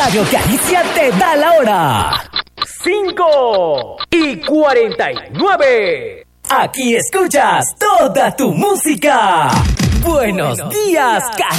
Radio Caricia te da la hora. 5:49. Aquí escuchas toda tu música. Buenos días, Caricia.